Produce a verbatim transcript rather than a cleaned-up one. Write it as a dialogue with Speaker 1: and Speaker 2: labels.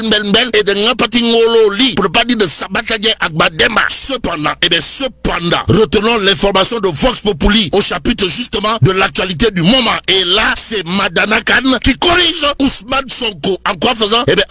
Speaker 1: et de Ngapatingololi, pour ne pas dire de Sabatadien Agbadema. Cependant, et bien cependant, retenons l'information de Vox Populi au chapitre justement de l'actualité du moment. Et là, c'est Madana Khan qui corrige Ousmane Sonko. En quoi faisant? Eh bien,